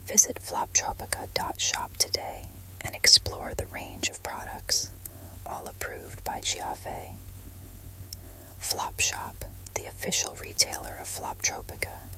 Visit floptropica.shop today and explore the range of products, all approved by Giave. Flop Shop, the official retailer of Floptropica.